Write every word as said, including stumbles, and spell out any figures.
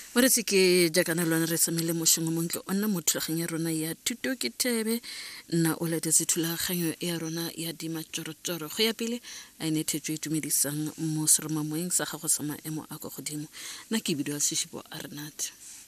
Ore se ke jakana lwana re samele mošongo montle onna mo thulaganya rona ya thuto ke tebe nna o letetse thulaganyo ya rona ya dimatšorotšoro go ya pele a inethetšwe itumedisang mo seroma moeng sa gago sa maemo a go godimo nna ke bidio a sešhipo a renate.